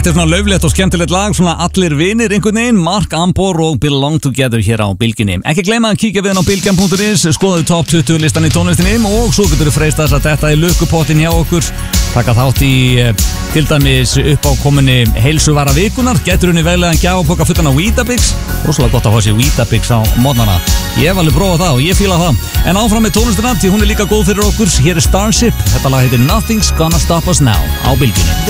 Þetta svona lauflegt og skemmtilegt lag, svona allir vinir einhvern veginn, Mark Ambor og Belong Together hér á Bylgjunni. Ekki gleyma að kíkja við hann á bylgjan.is, skoðaðu top 20 listan í tónlistinni og svo getur þú freistast að detta í lukkupottin hjá okkur. Taka þátt í til dæmis uppákominni heilsuvara vikunar, getur unni veglegan gjafapoka fullan á Weetabix, rosalega gott að fá sér Weetabix á morgnana. Ég hef alveg prófað það og ég fíla það. En áfram með tónlistina, því hún er líka góð fyrir okkur. Hér er Starship, þetta lag heitir Nothing's Gonna Stop Us Now á Bylgjunni.